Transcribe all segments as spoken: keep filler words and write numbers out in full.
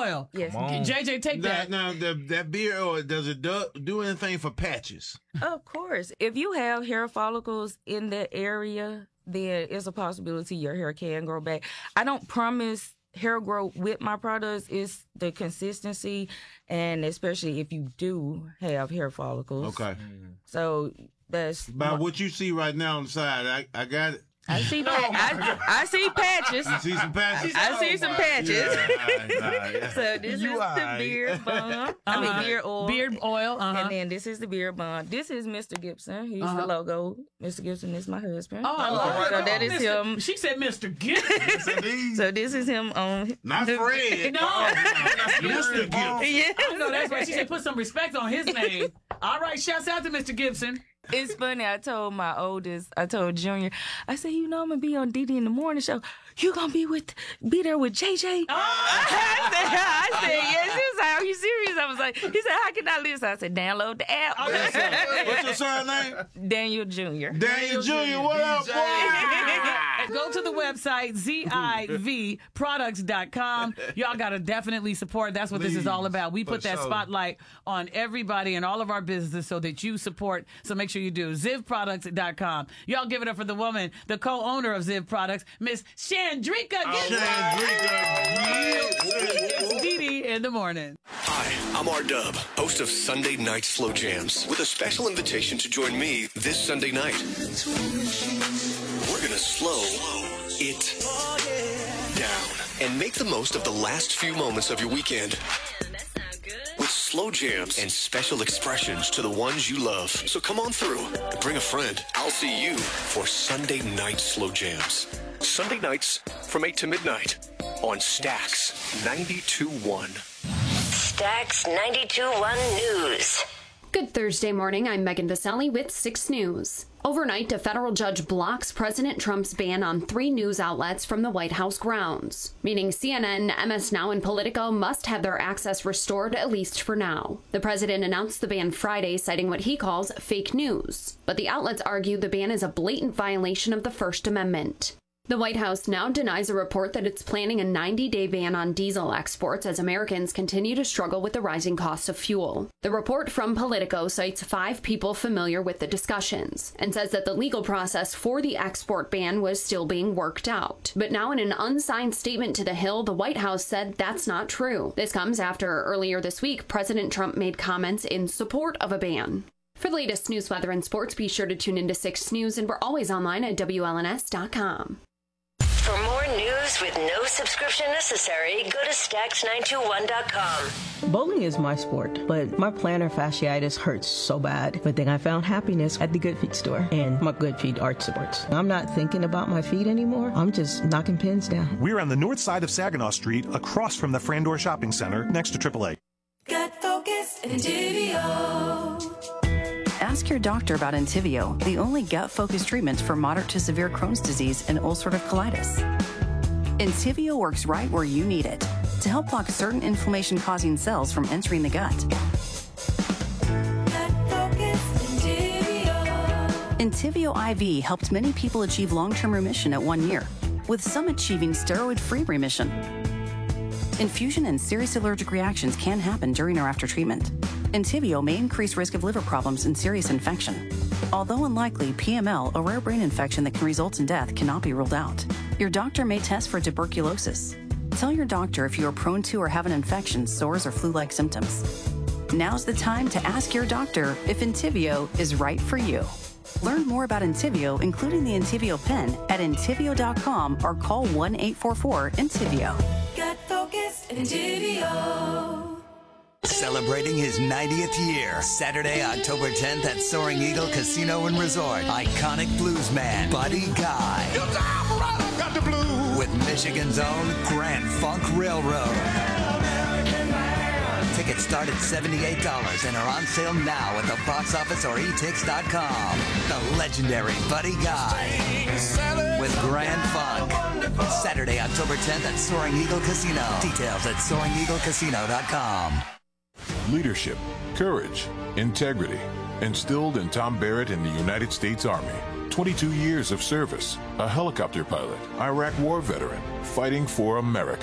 oil. Yes. J J, take that. Now, now the, that beard oil, does it do, do anything for patches? Of course. If you have hair follicles in that area, then it's a possibility your hair can grow back. I don't promise hair growth with my products. It's the consistency, and especially if you do have hair follicles. Okay. So that's... By my, what you see right now on the side, I, I got it. I see, pa- I, I see patches. You see some patches? I see some patches. Yeah, all right, all right. So this You is all the right. beard balm. I Uh-huh. mean beard oil. Beard oil, uh-huh. And then this is the beard balm. This is Mister Gibson. He's Uh-huh. the logo. Mister Gibson is my husband. Oh, I love it. So that is Mister him. She said Mister Gibson. So this is him on. Not Fred. No. Mister Gibson. Yeah. I know that's why she said put some respect on his name. All right, shouts out to Mister Gibson. It's funny. I told my oldest, I told Junior, I said, you know, I'm gonna be on Dee Dee in the morning show. You gonna be with, be there with J J? Oh. I said, I said, yes. He was like, are you serious? I was like, he said, how can I listen? I said, download the app. What's your surname? Daniel Junior Daniel Junior What up, boy? Go to the website, Z I V products dot com. Y'all got to definitely support. That's what this is all about. We put For that sure. spotlight on everybody and all of our businesses so that you support. So make sure you do. Ziv products dot com. Y'all give it up for the woman, the co-owner of Ziv Products, Miss Chandrika. It's Dee Dee in the morning. Hi, I'm R-Dub, host of Sunday Night Slow Jams, with a special invitation to join me this Sunday night. We're going to slow it down and make the most of the last few moments of your weekend. With slow jams and special expressions to the ones you love. So come on through and bring a friend. I'll see you for Sunday Night Slow Jams. Sunday nights from eight to midnight on Stax ninety-two point one. Stax ninety-two point one News. Good Thursday morning, I'm Megan Vasselli with six News. Overnight, a federal judge blocks President Trump's ban on three news outlets from the White House grounds, meaning C N N, M S Now, and Politico must have their access restored, at least for now. The president announced the ban Friday, citing what he calls fake news, but the outlets argue the ban is a blatant violation of the First Amendment. The White House now denies a report that it's planning a ninety-day ban on diesel exports as Americans continue to struggle with the rising cost of fuel. The report from Politico cites five people familiar with the discussions and says that the legal process for the export ban was still being worked out. But now in an unsigned statement to The Hill, the White House said that's not true. This comes after earlier this week, President Trump made comments in support of a ban. For the latest news, weather, and sports, be sure to tune into six News, and we're always online at W L N S dot com. For more news with no subscription necessary, go to Stax nine two one dot com. Bowling is my sport, but my plantar fasciitis hurts so bad. But then I found happiness at the Good Feet store and my Good Feet arch supports. I'm not thinking about my feet anymore. I'm just knocking pins down. We're on the north side of Saginaw Street, across from the Frandor Shopping Center, next to triple A. Gut focused Entivio. Ask your doctor about Entivio, the only gut-focused treatment for moderate to severe Crohn's disease and ulcerative colitis. Entivio works right where you need it to help block certain inflammation-causing cells from entering the gut. Entivio I V helped many people achieve long-term remission at one year, with some achieving steroid-free remission. Infusion and serious allergic reactions can happen during or after treatment. Entivio may increase risk of liver problems and serious infection. Although unlikely, P M L, a rare brain infection that can result in death, cannot be ruled out. Your doctor may test for tuberculosis. Tell your doctor if you are prone to or have an infection, sores, or flu-like symptoms. Now's the time to ask your doctor if Entivio is right for you. Learn more about Entivio, including the Entivio pen, at Entivio dot com or call one eight four four Entivio. Gut focused Entivio. Celebrating his ninetieth year, Saturday, October tenth at Soaring Eagle Casino and Resort. Iconic blues man, Buddy Guy. Got the blues. With Michigan's own Grand Funk Railroad. Tickets start at seventy-eight dollars and are on sale now at the box office or e tix dot com. The legendary Buddy Guy with Grand Funk. Saturday, October tenth at Soaring Eagle Casino. Details at soaring eagle casino dot com. Leadership, courage, integrity, instilled in Tom Barrett in the United States Army. twenty-two years of service, a helicopter pilot, Iraq war veteran, fighting for America.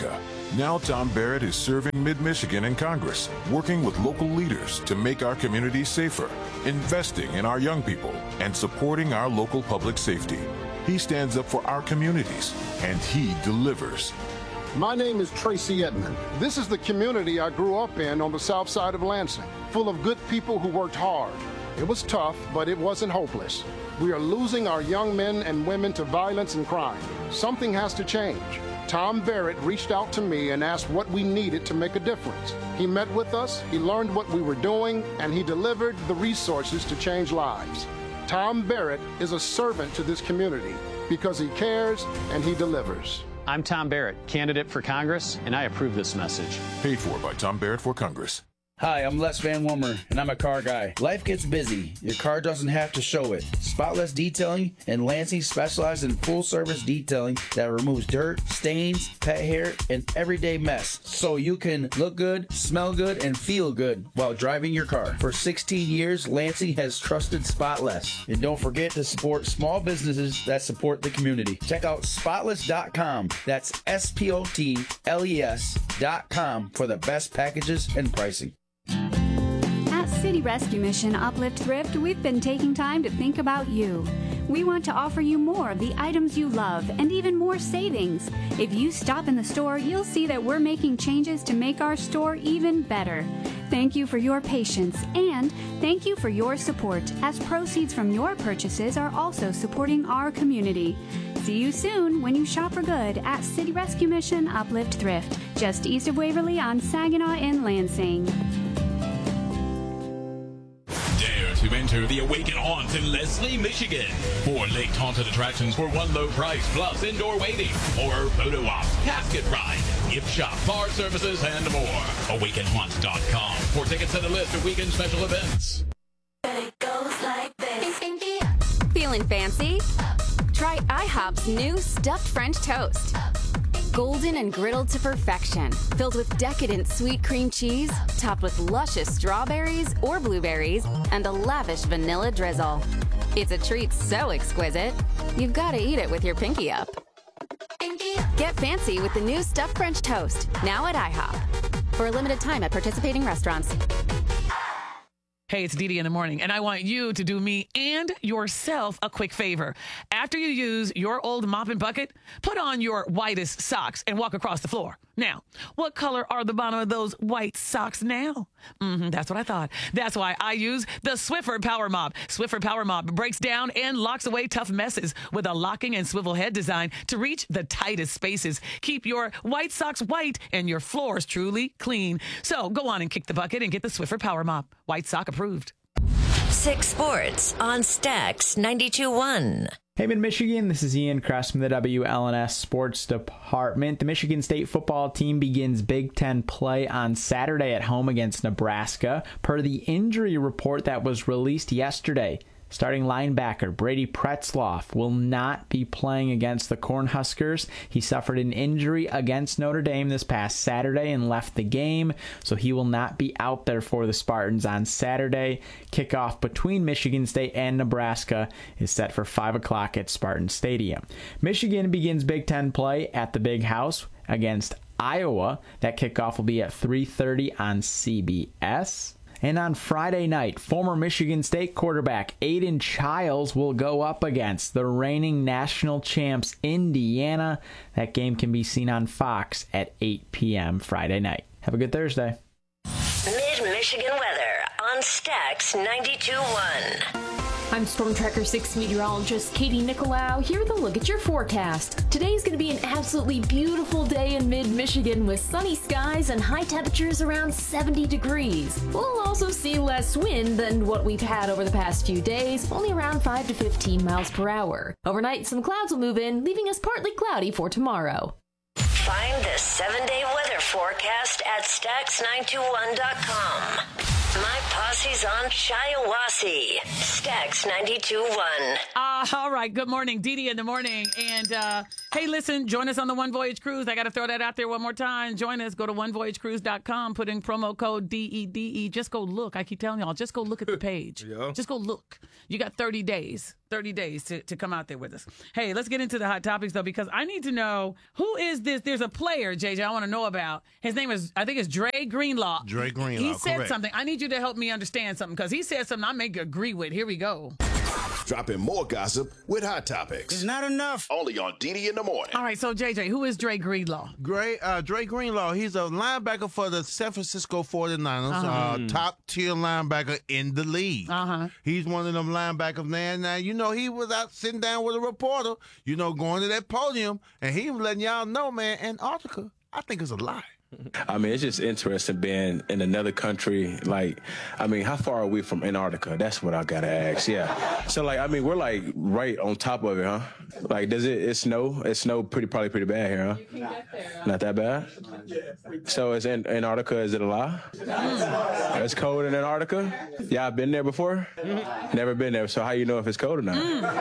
Now Tom Barrett is serving mid-Michigan in Congress, working with local leaders to make our communities safer, investing in our young people, and supporting our local public safety. He stands up for our communities, and he delivers. My name is Tracy Edmond. This is the community I grew up in on the south side of Lansing, full of good people who worked hard. It was tough, but it wasn't hopeless. We are losing our young men and women to violence and crime. Something has to change. Tom Barrett reached out to me and asked what we needed to make a difference. He met with us, he learned what we were doing, and he delivered the resources to change lives. Tom Barrett is a servant to this community because he cares and he delivers. I'm Tom Barrett, candidate for Congress, and I approve this message. Paid for by Tom Barrett for Congress. Hi, I'm Les Van Wommer, and I'm a car guy. Life gets busy. Your car doesn't have to show it. Spotless Detailing and Lansing specialize in full-service detailing that removes dirt, stains, pet hair, and everyday mess, so you can look good, smell good, and feel good while driving your car. For sixteen years, Lansing has trusted Spotless. And don't forget to support small businesses that support the community. Check out spotless dot com. That's S P O T L E S dot com for the best packages and pricing. At City Rescue Mission Uplift Thrift, we've been taking time to think about you. We want to offer you more of the items you love and even more savings. If you stop in the store, you'll see that we're making changes to make our store even better. Thank you for your patience and thank you for your support, as proceeds from your purchases are also supporting our community. See you soon when you shop for good at City Rescue Mission Uplift Thrift, just east of Waverly on Saginaw and Lansing. Dare to enter the Awaken Haunt in Leslie, Michigan. Four lake haunted attractions for one low price, plus indoor waiting, horror photo op, casket ride, gift shop, bar services, and more. awaken haunt dot com for tickets and a list of weekend special events. It goes like this. Feeling fancy? Try IHOP's new stuffed French toast. Golden and griddled to perfection, filled with decadent sweet cream cheese, topped with luscious strawberries or blueberries, and a lavish vanilla drizzle. It's a treat so exquisite, you've got to eat it with your pinky up. Get fancy with the new stuffed French toast, now at IHOP. For a limited time at participating restaurants. Hey, it's Dee Dee in the morning, and I want you to do me and yourself a quick favor. After you use your old mop and bucket, put on your whitest socks and walk across the floor. Now, what color are the bottom of those white socks now? Mm-hmm, that's what I thought. That's why I use the Swiffer Power Mop. Swiffer Power Mop breaks down and locks away tough messes with a locking and swivel head design to reach the tightest spaces. Keep your white socks white and your floors truly clean. So go on and kick the bucket and get the Swiffer Power Mop. White sock approved. Six Sports on Stax ninety-two point one. Hey, Mid-Michigan, this is Ian Kress from the W L N S Sports Department. The Michigan State football team begins Big Ten play on Saturday at home against Nebraska, per the injury report that was released yesterday. Starting linebacker Brady Pretzloff will not be playing against the Cornhuskers. He suffered an injury against Notre Dame this past Saturday and left the game, so he will not be out there for the Spartans on Saturday. Kickoff between Michigan State and Nebraska is set for five o'clock at Spartan Stadium. Michigan begins Big Ten play at the Big House against Iowa. That kickoff will be at three thirty on C B S. And on Friday night, former Michigan State quarterback Aiden Childs will go up against the reigning national champs Indiana. That game can be seen on Fox at eight p.m. Friday night. Have a good Thursday. Mid-Michigan weather on Stax ninety-two point one. I'm Storm Tracker six meteorologist Katie Nicolau here with a look at your forecast. Today's going to be an absolutely beautiful day in mid-Michigan with sunny skies and high temperatures around seventy degrees. We'll also see less wind than what we've had over the past few days, only around five to fifteen miles per hour. Overnight, some clouds will move in, leaving us partly cloudy for tomorrow. Find the seven-day weather forecast at Stax nine two one dot com. My posse's on Shiawassee. Stax ninety-two point one. Uh, all right. Good morning. Dee Dee in the morning. And, uh, hey, listen, join us on the One Voyage Cruise. I got to throw that out there one more time. Join us. Go to one voyage cruise dot com. Put in promo code D E D E. Just go look. I keep telling y'all, just go look at the page. Yeah. Just go look. You got thirty days. thirty days to, to come out there with us. Hey, let's get into the hot topics, though, because I need to know, who is this? There's a player, J J, I want to know about. His name is, I think it's Dre Greenlaw. Dre Greenlaw, He said correct. something. I need you to help me understand something, because he said something I may agree with. Here we go. Dropping more gossip with Hot Topics. It's not enough. Only on D D in the morning. All right, so J J, who is Dre Greenlaw? Gray, uh, Dre Greenlaw, he's a linebacker for the San Francisco forty-niners, Uh-huh. uh, top-tier linebacker in the league. Uh-huh. He's one of them linebackers, man. Now, you know, he was out sitting down with a reporter, you know, going to that podium, and he was letting y'all know, man, Antarctica, I think it's a lie. I mean, it's just interesting being in another country. Like, I mean, how far are we from Antarctica? That's what I gotta ask. Yeah. So, like, I mean, we're like right on top of it, huh? Like, does it, it snow? It snow pretty, probably pretty bad here, huh? You can get there. Not that bad? So, is in, Antarctica, is it a lie? It's cold in Antarctica? Yeah, I've been there before? Never been there. So, how you know if it's cold or not?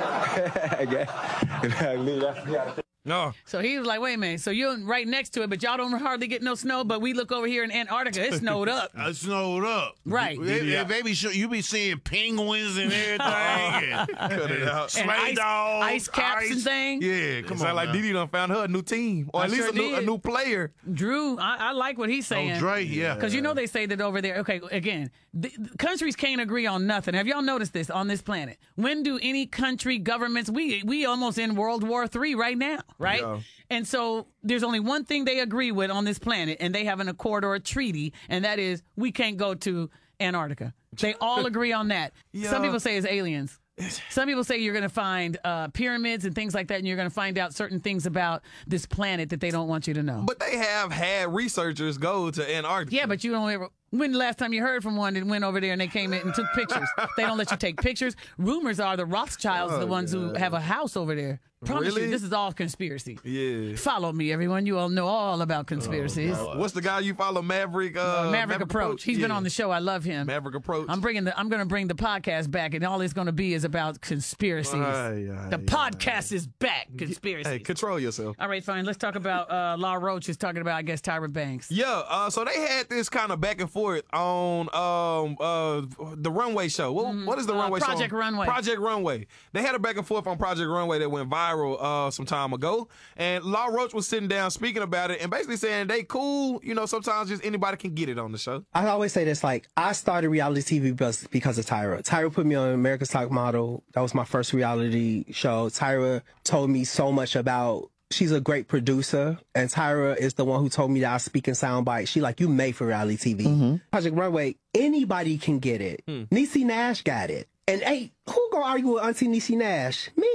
No. So he was like, wait a minute. So you're right next to it, but y'all don't hardly get no snow, but we look over here in Antarctica. It snowed up. It snowed up. Right. They, they, they be sure, you be seeing penguins and everything. and, Cut it out. Sleigh And ice- dogs. ice caps and things. Yeah, come Sound on. like now. Didi done found her a new team, or I at least sure a, new, a did. new player. Drew, I, I like what he's saying. Dre, yeah. Because you know they say that over there, okay, again, the, the countries can't agree on nothing. Have y'all noticed this on this planet? When do any country, governments, we we almost in World War Three right now, right? Yeah. And so there's only one thing they agree with on this planet, and they have an accord or a treaty, and that is we can't go to Antarctica. They all agree on that. Yeah. Some people say it's aliens. Some people say you're going to find uh, pyramids and things like that, and you're going to find out certain things about this planet that they don't want you to know. But they have had researchers go to Antarctica. Yeah, but you don't ever. When the last time you heard from one that went over there and they came in and took pictures? They don't let you take pictures. Rumors are the Rothschilds are the Oh, ones who God. have a house over there. Promise Really? you, this is all conspiracy. Yeah. Follow me, everyone. You all know all about conspiracies. What's the guy you follow? Maverick. Uh, Uh, Maverick, Approach. He's been Yeah. on the show. I love him. Maverick Approach. I'm bringing the. I'm going to bring the podcast back, and all it's going to be is about conspiracies. Aye, aye, the podcast is back. Conspiracy. Hey, control yourself. All right, fine. Let's talk about uh, Law Roach is talking about, I guess, Tyra Banks. Yeah, uh, so they had this kind of back and forth on um, uh, the Runway show. What, what is the Uh, Runway show? Project Runway. Project Runway. They had a back and forth on Project Runway that went viral uh, some time ago. And Law Roach was sitting down speaking about it and basically saying they cool. You know, sometimes just anybody can get it on the show. I always say this, like, I started reality T V because, because of Tyra. Tyra put me on America's Top Model. That was my first reality show. Tyra told me so much about, she's a great producer, and Tyra is the one who told me that I speak in sound bites. She like, you made for reality T V. Project Runway, anybody can get it. Niecy Nash got it. And hey, who gonna argue with Auntie Niecy Nash? Me.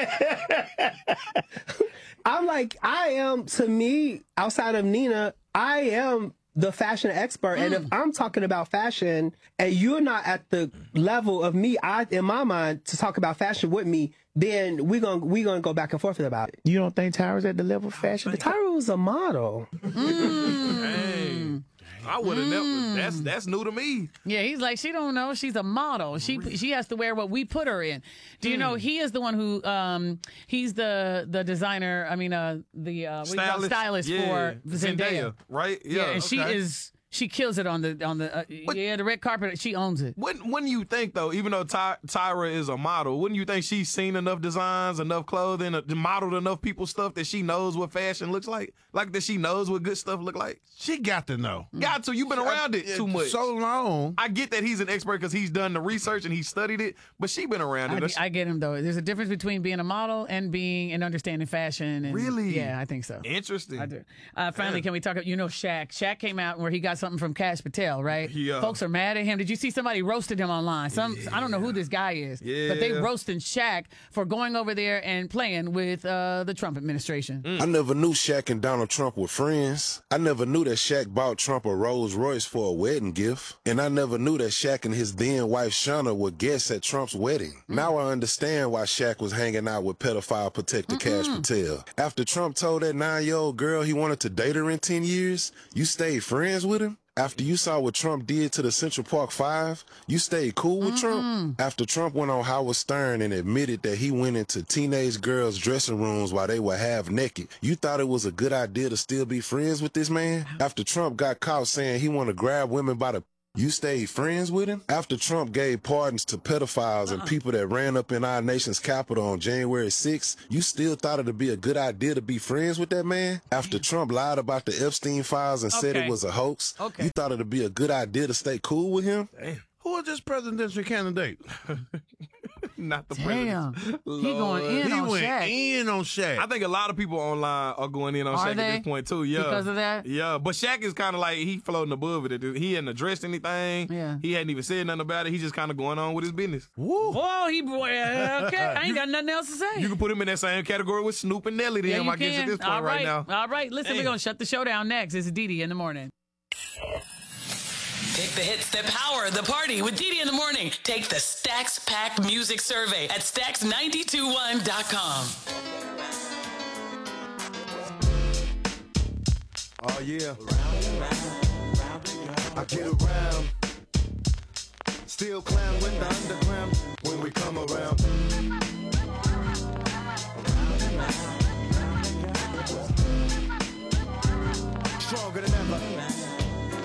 I'm like, I am, to me, outside of Nina, I am the fashion expert. And if I'm talking about fashion and you're not at the level of me, I, in my mind, to talk about fashion with me, then we're going we gonna go back and forth about it. You don't think Tyra's at the level of fashion? Tyra was a model. Hey, I would have never. That's that's new to me. Yeah, he's like, she don't know. She's a model. She she has to wear what we put her in. Do you know he is the one who um he's the the designer. I mean uh the uh what do you call it? stylist Yeah. for Zendaya, right? Yeah, Yeah, and she okay. is she kills it on the on the uh, yeah the red carpet. She owns it. Wouldn't, wouldn't you think, though, even though Ty, Tyra is a model, wouldn't you think she's seen enough designs, enough clothing, uh, modeled enough people's stuff that she knows what fashion looks like? Like that she knows what good stuff look like? She got to know. Got to. You've been around it too much. So long. I get that he's an expert because he's done the research and he studied it, but she been around I, it. I get him though. There's a difference between being a model and being and understanding fashion. And, Really? Yeah, I think so. Interesting. I do. Uh, finally, Yeah. can we talk? You know, Shaq. Shaq came out where he got something from Cash Patel, right? Yeah. Folks are mad at him. Did you see somebody roasted him online? Some I don't know who this guy is, but they Yeah. roasting Shaq for going over there and playing with uh, the Trump administration. Mm. I never knew Shaq and Donald Trump were friends. I never knew that Shaq bought Trump a Rolls Royce for a wedding gift. And I never knew that Shaq and his then wife Shauna were guests at Trump's wedding. Now I understand why Shaq was hanging out with pedophile protector Cash Patel. After Trump told that nine-year-old girl he wanted to date her in ten years, you stayed friends with him? After you saw what Trump did to the Central Park Five, you stayed cool with Trump? After Trump went on Howard Stern and admitted that he went into teenage girls' dressing rooms while they were half naked, you thought it was a good idea to still be friends with this man? After Trump got caught saying he wanted to grab women by the You stayed friends with him? After Trump gave pardons to pedophiles uh-uh. and people that ran up in our nation's capital on January sixth, you still thought it'd be a good idea to be friends with that man? After Trump lied about the Epstein files and okay. said it was a hoax, okay. you thought it'd be a good idea to stay cool with him? Damn. Who is this presidential candidate? Not the Damn. president. He going in he on went Shaq. in on Shaq. I think a lot of people online are going in on are Shaq they? at this point too. Yeah, because of that. Yeah, but Shaq is kind of like he floating above it. He hadn't addressed anything. Yeah, he hadn't even said nothing about it. He's just kind of going on with his business. Woo. Whoa, he boy. Okay, I ain't got nothing else to say. You can put him in that same category with Snoop and Nelly. Then yeah, you I guess can. at this point All right. right now. All right, listen, Damn. We're gonna shut the show down next. It's Didi in the morning. Take the hits that power the party with Didi in the morning. Take the Stax Pack Music Survey at Stax nine two one dot com. Oh, yeah. I get around. Still clown with the underground when we come around. Stronger than ever.